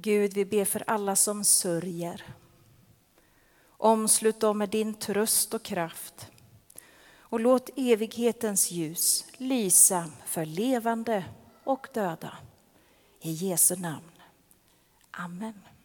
Gud, vi ber för alla som sörjer. Omslut dem med din tröst och kraft. Och låt evighetens ljus lysa för levande och döda. I Jesu namn. Amen.